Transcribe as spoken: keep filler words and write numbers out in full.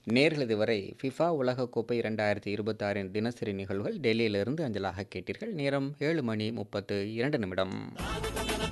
நேர்கள் இதுவரை ஃபிஃபா உலகக்கோப்பை இரண்டாயிரத்தி இருபத்தாறின் தினசரி நிகழ்வுகள் டெல்லியிலிருந்து அஞ்சலாக கேட்டீர்கள். நேரம் ஏழு மணி முப்பத்து இரண்டு நிமிடம்.